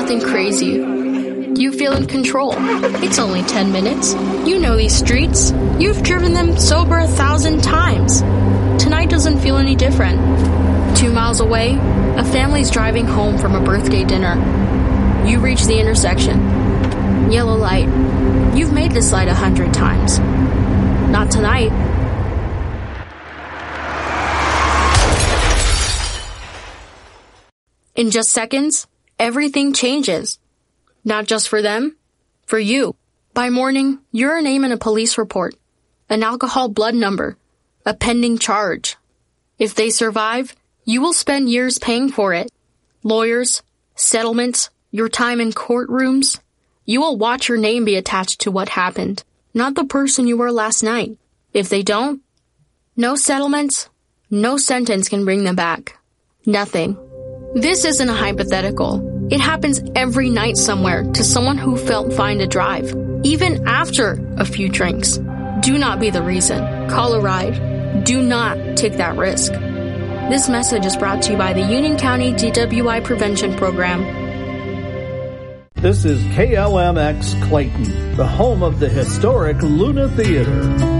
nothing crazy. You feel in control. It's only 10 minutes. You know these streets. You've driven them sober 1,000 times. Tonight doesn't feel any different. 2 miles away, a family's driving home from a birthday dinner. You reach the intersection. Yellow light. You've made this light 100 times. Not tonight. In just seconds, everything changes. Not just for them, for you. By morning, you're a name in a police report, an alcohol blood number, a pending charge. If they survive, you will spend years paying for it. Lawyers, settlements, your time in courtrooms. You will watch your name be attached to what happened, not the person you were last night. If they don't, no settlements, no sentence can bring them back. Nothing. This isn't a hypothetical. It happens every night somewhere to someone who felt fine to drive, even after a few drinks. Do not be the reason. Call a ride. Do not take that risk. This message is brought to you by the Union County DWI Prevention Program. This is KLMX Clayton, the home of the historic Luna Theater.